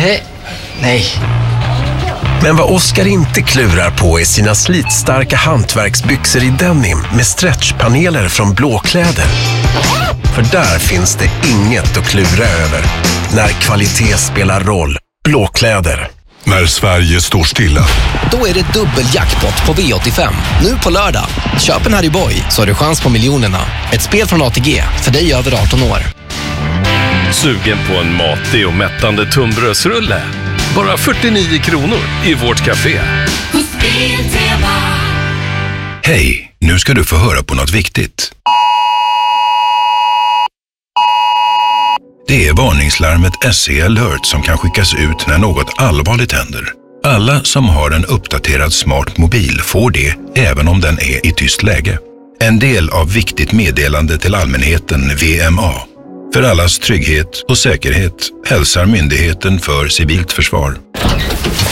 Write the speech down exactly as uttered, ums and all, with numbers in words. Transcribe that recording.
Nej, nej. Men vad Oskar inte klurar på är sina slitstarka hantverksbyxor i denim med stretchpaneler från Blåkläder. För där finns det inget att klura över när kvalitet spelar roll. Blåkläder. När Sverige står stilla. Då är det dubbeljackpot på V åttiofem. Nu på lördag. Köp en Harry Boy så har du chans på miljonerna. Ett spel från A T G för dig över arton år. Sugen på en matig och mättande tunnbrödsrulle? Bara fyrtionio kronor i vårt café. Hej, nu ska du få höra på något viktigt. Det är varningslarmet S C Alert som kan skickas ut när något allvarligt händer. Alla som har en uppdaterad smart mobil får det även om den är i tyst läge. En del av viktigt meddelande till allmänheten V M A. För allas trygghet och säkerhet hälsar Myndigheten för civilt försvar.